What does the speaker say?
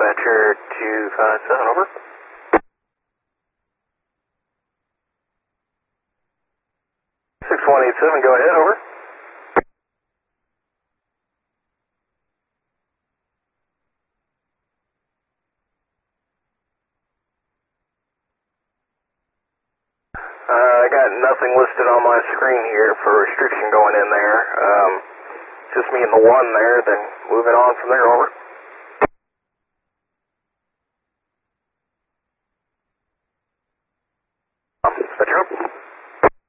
dispatcher 257, over. 6187, go ahead, over. I got nothing listed on my screen here for restriction going in there. Just me and the one there, then moving on from there, over.